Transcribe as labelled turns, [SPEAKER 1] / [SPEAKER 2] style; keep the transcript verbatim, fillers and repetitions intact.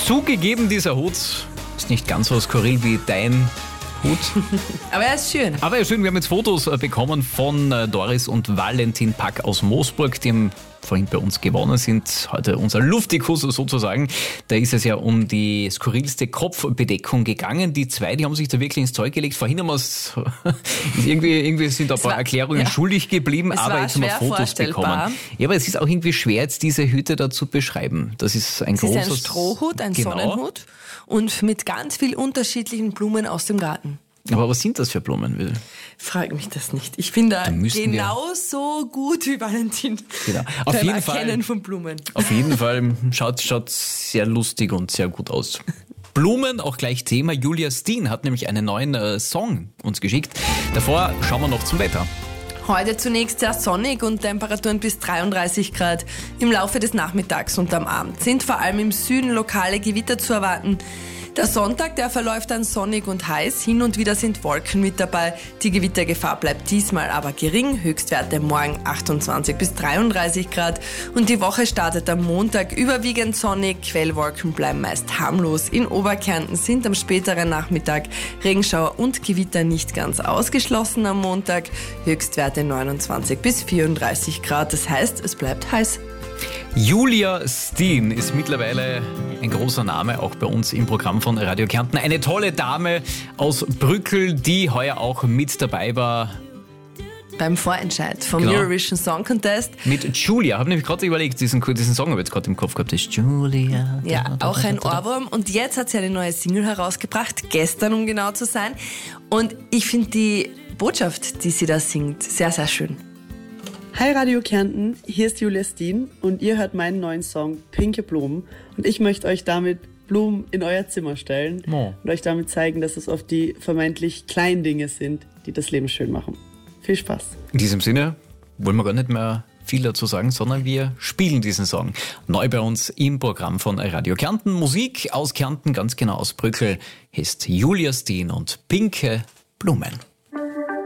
[SPEAKER 1] Zugegeben, dieser Hut ist nicht ganz so skurril wie dein Hut.
[SPEAKER 2] Aber er ist schön.
[SPEAKER 1] Aber er ist schön. Wir haben jetzt Fotos bekommen von Doris und Valentin Pack aus Moosburg, die haben vorhin bei uns gewonnen, sind heute unser Luftikus sozusagen. Da ist es ja um die skurrilste Kopfbedeckung gegangen. Die zwei, die haben sich da wirklich ins Zeug gelegt. Vorhin haben wir es, irgendwie, irgendwie sind da ein paar
[SPEAKER 2] war,
[SPEAKER 1] Erklärungen
[SPEAKER 2] ja.
[SPEAKER 1] schuldig geblieben,
[SPEAKER 2] Es
[SPEAKER 1] aber
[SPEAKER 2] war
[SPEAKER 1] jetzt haben wir
[SPEAKER 2] schwer
[SPEAKER 1] Fotos
[SPEAKER 2] vorstellbar.
[SPEAKER 1] bekommen. Ja, aber es ist auch irgendwie schwer, jetzt diese Hüte da zu beschreiben. Das ist ein
[SPEAKER 2] Es
[SPEAKER 1] großes...
[SPEAKER 2] ist ein Strohhut, ein
[SPEAKER 1] genau.
[SPEAKER 2] Sonnenhut und mit ganz viel unterschiedlichen Blumen aus dem Garten.
[SPEAKER 1] Aber was sind das für Blumen?
[SPEAKER 2] Frag mich das nicht. Ich bin da
[SPEAKER 1] müssen wir-
[SPEAKER 2] genauso gut wie Valentin
[SPEAKER 1] Genau. Auf
[SPEAKER 2] beim
[SPEAKER 1] jeden Fall-
[SPEAKER 2] Erkennen von Blumen.
[SPEAKER 1] Auf jeden Fall schaut, schaut sehr lustig und sehr gut aus. Blumen, auch gleich Thema. Julia Steen hat nämlich einen neuen äh, Song uns geschickt. Davor schauen wir noch zum Wetter.
[SPEAKER 2] Heute zunächst sehr sonnig und Temperaturen bis dreiunddreißig Grad. Im Laufe des Nachmittags und am Abend sind vor allem im Süden lokale Gewitter zu erwarten. Der Sonntag, der verläuft dann sonnig und heiß. Hin und wieder sind Wolken mit dabei. Die Gewittergefahr bleibt diesmal aber gering. Höchstwerte morgen achtundzwanzig bis dreiunddreißig Grad. Und die Woche startet am Montag überwiegend sonnig. Quellwolken bleiben meist harmlos. In Oberkärnten sind am späteren Nachmittag Regenschauer und Gewitter nicht ganz ausgeschlossen am Montag. Höchstwerte neunundzwanzig bis vierunddreißig Grad. Das heißt, es bleibt heiß.
[SPEAKER 1] Julia Steen ist mittlerweile ein großer Name, auch bei uns im Programm von Radio Kärnten. Eine tolle Dame aus Brückel, die heuer auch mit dabei war.
[SPEAKER 2] Beim Vorentscheid vom
[SPEAKER 1] Genau.
[SPEAKER 2] Eurovision Song Contest.
[SPEAKER 1] Mit Julia. Habe nämlich gerade überlegt, diesen, diesen Song habe ich jetzt gerade im Kopf gehabt. Das ist Julia.
[SPEAKER 2] Ja, auch ein Ohrwurm. Und jetzt hat sie eine neue Single herausgebracht, gestern um genau zu sein. Und ich finde die Botschaft, die sie da singt, sehr, sehr schön.
[SPEAKER 3] Hi Radio Kärnten, hier ist Julia Steen und ihr hört meinen neuen Song Pinke Blumen und ich möchte euch damit Blumen in euer Zimmer stellen
[SPEAKER 1] Oh.
[SPEAKER 3] und euch damit zeigen, dass es oft die vermeintlich kleinen Dinge sind, die das Leben schön machen. Viel Spaß!
[SPEAKER 1] In diesem Sinne wollen wir gar nicht mehr viel dazu sagen, sondern wir spielen diesen Song. Neu bei uns im Programm von Radio Kärnten. Musik aus Kärnten, ganz genau aus Brückel, ist Julia Steen und Pinke Blumen.